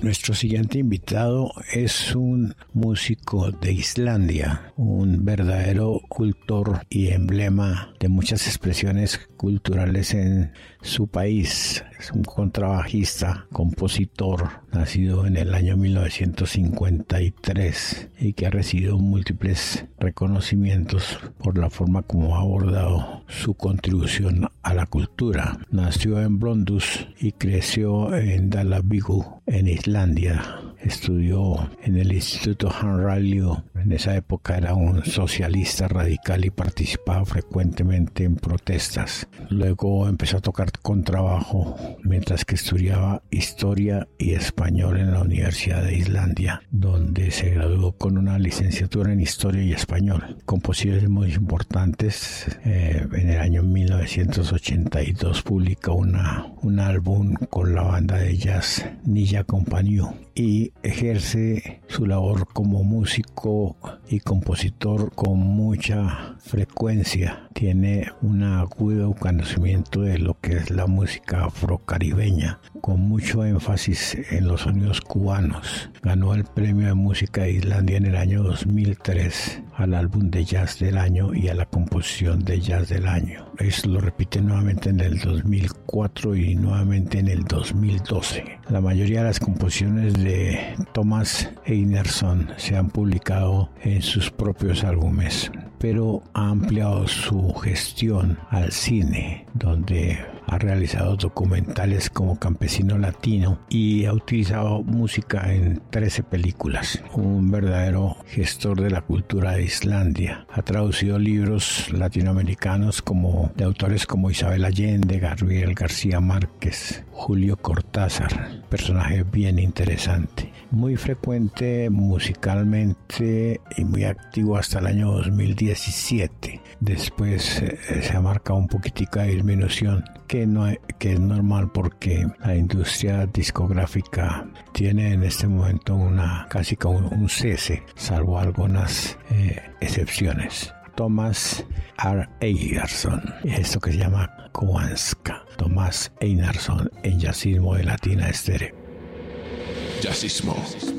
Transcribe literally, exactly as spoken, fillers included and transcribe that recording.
Nuestro siguiente invitado es un músico de Islandia, un verdadero cultor y emblema de muchas expresiones culturales en su país. Es un contrabajista, compositor, nacido en el año mil novecientos cincuenta y tres y que ha recibido múltiples reconocimientos por la forma como ha abordado su contribución a la cultura. Nació en Blönduós y creció en Dalavígur, en Islandia. Estudió en el Instituto Hanrailíu. En esa época era un socialista radical y participaba frecuentemente en protestas. Luego empezó a tocar contrabajo mientras que estudiaba historia y español en la Universidad de Islandia, donde se graduó con una licenciatura en historia y español. Compositores muy importantes. Eh, en el año mil novecientos ochenta y dos publica una, un álbum con la banda de jazz Nýja Kompanía y ejerce su labor como músico y compositor con mucha frecuencia. Tiene un agudo conocimiento de lo que es la música afrocaribeña, con mucho énfasis en los sonidos cubanos. Ganó el Premio de Música de Islandia en el año dos mil tres al álbum de jazz del año y a la composición de jazz del año. Eso lo repite nuevamente en el dos mil cuatro y nuevamente en el dos mil doce. La mayoría de las composiciones de Tómas Einarsson se han publicado en sus propios álbumes, pero ha ampliado su gestión al cine, donde ha realizado documentales como Campesino Latino y ha utilizado música en trece películas. Un verdadero gestor de la cultura de Islandia. Ha traducido libros latinoamericanos como de autores como Isabel Allende, Gabriel García Márquez, Julio Cortázar. Personaje bien interesante. Muy frecuente musicalmente y muy activo hasta el año dos mil diecisiete. Después eh, se ha marcado un poquitico de disminución, que, no, que es normal porque la industria discográfica tiene en este momento una casi como un, un cese, salvo algunas eh, excepciones. Tómas R. Einarsson, esto que se llama Kouanska. Tómas Einarsson en Jazzismo de Latina Estéreo. Jazzismo.